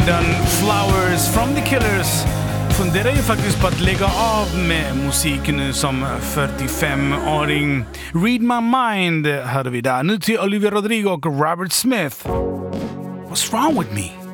London, Flowers from the Killers. Funderar ju faktiskt på att lägga av med musik nu som 45-åring. Read My Mind hade vi där. Nu till Olivia Rodrigo och Robert Smith. What's wrong with me?